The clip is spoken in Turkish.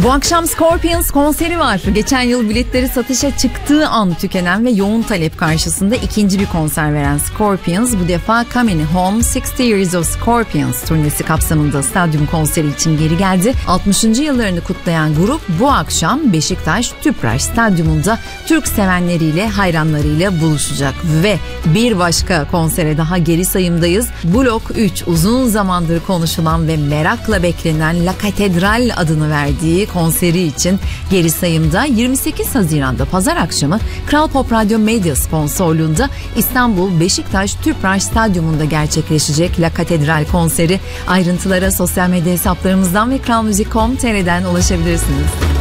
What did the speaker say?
Bu akşam Scorpions konseri var. Geçen yıl biletleri satışa çıktığı an tükenen ve yoğun talep karşısında ikinci bir konser veren Scorpions bu defa Coming Home 60 Years of Scorpions turnesi kapsamında stadyum konseri için geri geldi. 60. yıllarını kutlayan grup bu akşam Beşiktaş Tüpraş Stadyumunda Türk sevenleriyle, hayranlarıyla buluşacak ve bir başka konsere daha geri sayımdayız. Blok 3 uzun zamandır konuşulan ve merakla beklenen La Catedral adını verdiği konseri için geri sayımda 28 Haziran'da pazar akşamı Kral Pop Radyo Medya sponsorluğunda İstanbul Beşiktaş Tüpraş Stadyumunda gerçekleşecek La Catedral konseri. Ayrıntılara sosyal medya hesaplarımızdan ve kralmuzik.com.tr'den ulaşabilirsiniz.